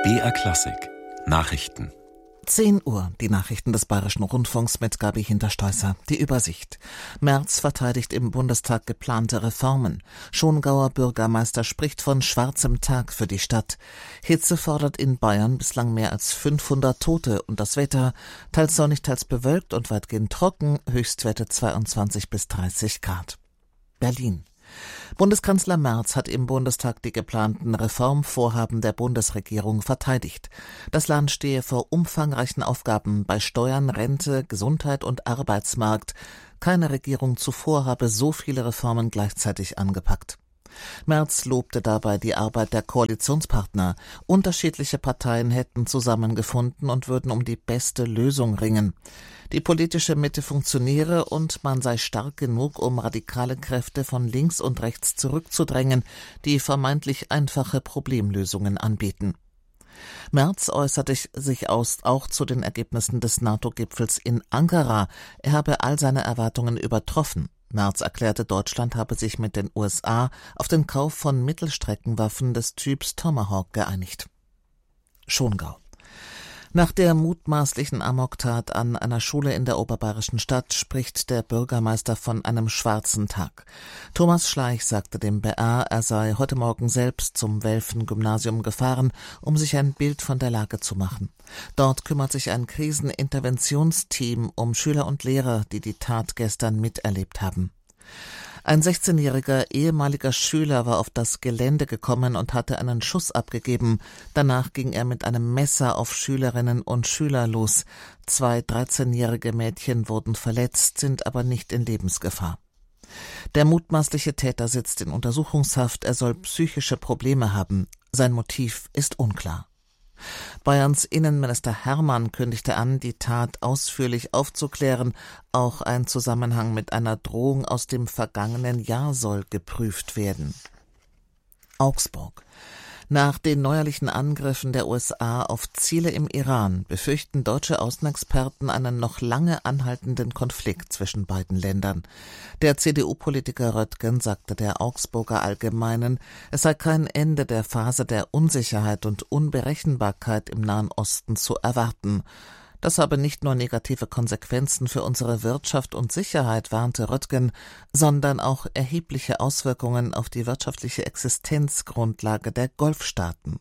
BR Klassik Nachrichten. 10 Uhr, die Nachrichten des Bayerischen Rundfunks mit Gabi Hinterstoisser. Die Übersicht. Merz verteidigt im Bundestag geplante Reformen. Schongauer Bürgermeister spricht von schwarzem Tag für die Stadt. Hitze fordert in Bayern bislang mehr als 500 Tote und das Wetter teils sonnig, teils bewölkt und weitgehend trocken, Höchstwerte 22 bis 30 Grad. Berlin. Bundeskanzler Merz hat im Bundestag die geplanten Reformvorhaben der Bundesregierung verteidigt. Das Land stehe vor umfangreichen Aufgaben bei Steuern, Rente, Gesundheit und Arbeitsmarkt. Keine Regierung zuvor habe so viele Reformen gleichzeitig angepackt. Merz lobte dabei die Arbeit der Koalitionspartner. Unterschiedliche Parteien hätten zusammengefunden und würden um die beste Lösung ringen. Die politische Mitte funktioniere und man sei stark genug, um radikale Kräfte von links und rechts zurückzudrängen, die vermeintlich einfache Problemlösungen anbieten. Merz äußerte sich auch zu den Ergebnissen des NATO-Gipfels in Ankara. Er habe all seine Erwartungen übertroffen. Merz erklärte, Deutschland habe sich mit den USA auf den Kauf von Mittelstreckenwaffen des Typs Tomahawk geeinigt. Schongau. Nach der mutmaßlichen Amoktat an einer Schule in der oberbayerischen Stadt spricht der Bürgermeister von einem schwarzen Tag. Thomas Schleich sagte dem BR, er sei heute Morgen selbst zum Welfen-Gymnasium gefahren, um sich ein Bild von der Lage zu machen. Dort kümmert sich ein Kriseninterventionsteam um Schüler und Lehrer, die die Tat gestern miterlebt haben. Ein 16-jähriger ehemaliger Schüler war auf das Gelände gekommen und hatte einen Schuss abgegeben. Danach ging er mit einem Messer auf Schülerinnen und Schüler los. 2 13-jährige Mädchen wurden verletzt, sind aber nicht in Lebensgefahr. Der mutmaßliche Täter sitzt in Untersuchungshaft. Er soll psychische Probleme haben. Sein Motiv ist unklar. Bayerns Innenminister Hermann kündigte an, die Tat ausführlich aufzuklären. Auch ein Zusammenhang mit einer Drohung aus dem vergangenen Jahr soll geprüft werden. Augsburg. Nach den neuerlichen Angriffen der USA auf Ziele im Iran befürchten deutsche Außenexperten einen noch lange anhaltenden Konflikt zwischen beiden Ländern. Der CDU-Politiker Röttgen sagte der Augsburger Allgemeinen, es sei kein Ende der Phase der Unsicherheit und Unberechenbarkeit im Nahen Osten zu erwarten. Das habe nicht nur negative Konsequenzen für unsere Wirtschaft und Sicherheit, warnte Röttgen, sondern auch erhebliche Auswirkungen auf die wirtschaftliche Existenzgrundlage der Golfstaaten.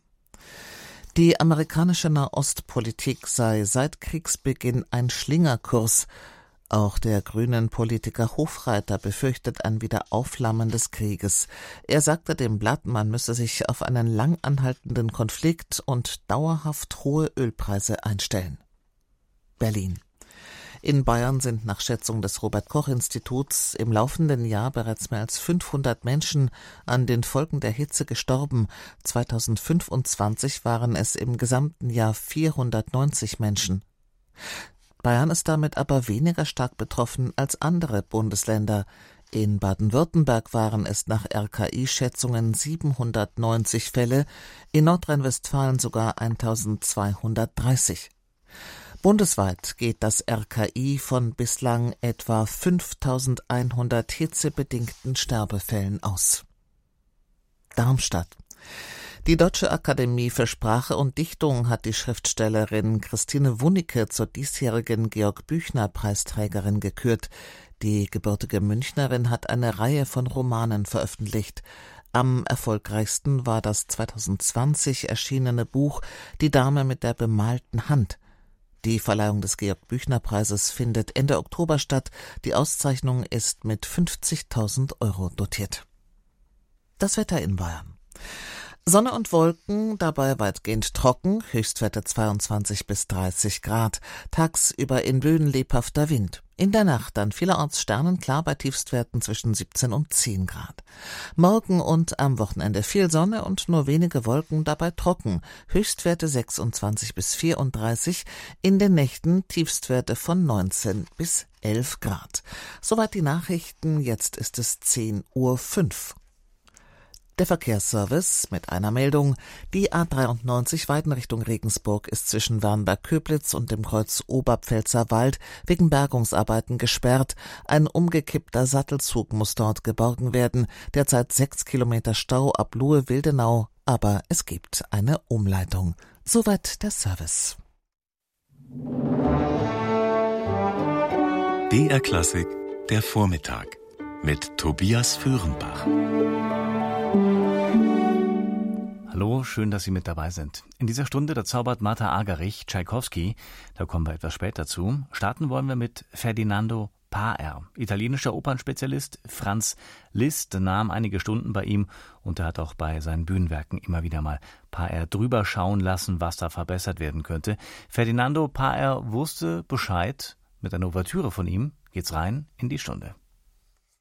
Die amerikanische Nahostpolitik sei seit Kriegsbeginn ein Schlingerkurs. Auch der grünen Politiker Hofreiter befürchtet ein Wiederaufflammen des Krieges. Er sagte dem Blatt, man müsse sich auf einen lang anhaltenden Konflikt und dauerhaft hohe Ölpreise einstellen. Berlin. In Bayern sind nach Schätzung des Robert-Koch-Instituts im laufenden Jahr bereits mehr als 500 Menschen an den Folgen der Hitze gestorben. 2025 waren es im gesamten Jahr 490 Menschen. Bayern ist damit aber weniger stark betroffen als andere Bundesländer. In Baden-Württemberg waren es nach RKI-Schätzungen 790 Fälle, in Nordrhein-Westfalen sogar 1230. Bundesweit geht das RKI von bislang etwa 5.100 hitzebedingten Sterbefällen aus. Darmstadt. Die Deutsche Akademie für Sprache und Dichtung hat die Schriftstellerin Christine Wunicke zur diesjährigen Georg-Büchner-Preisträgerin gekürt. Die gebürtige Münchnerin hat eine Reihe von Romanen veröffentlicht. Am erfolgreichsten war das 2020 erschienene Buch »Die Dame mit der bemalten Hand«. Die Verleihung des Georg-Büchner-Preises findet Ende Oktober statt. Die Auszeichnung ist mit 50.000 € dotiert. Das Wetter in Bayern. Sonne und Wolken, dabei weitgehend trocken, Höchstwerte 22 bis 30 Grad. Tagsüber in Böen lebhafter Wind. In der Nacht dann vielerorts sternenklar bei Tiefstwerten zwischen 17 und 10 Grad. Morgen und am Wochenende viel Sonne und nur wenige Wolken, dabei trocken. Höchstwerte 26 bis 34, in den Nächten Tiefstwerte von 19 bis 11 Grad. Soweit die Nachrichten, jetzt ist es 10:05 Uhr. Der Verkehrsservice mit einer Meldung. Die A93 Weiden Richtung Regensburg ist zwischen Wernberg-Köblitz und dem Kreuz Oberpfälzer Wald wegen Bergungsarbeiten gesperrt. Ein umgekippter Sattelzug muss dort geborgen werden. Derzeit 6 Kilometer Stau ab Luhe-Wildenau, aber es gibt eine Umleitung. Soweit der Service. BR Klassik, der Vormittag mit Tobias Föhrenbach. Hallo, schön, dass Sie mit dabei sind. In dieser Stunde, da zaubert Martha Argerich Tschaikowski, da kommen wir etwas später zu. Starten wollen wir mit Ferdinando Paar. Italienischer Opernspezialist Franz Liszt nahm einige Stunden bei ihm und er hat auch bei seinen Bühnenwerken immer wieder mal Paar drüber schauen lassen, was da verbessert werden könnte. Ferdinando Paar wusste Bescheid. Mit einer Ouvertüre von ihm geht's rein in die Stunde.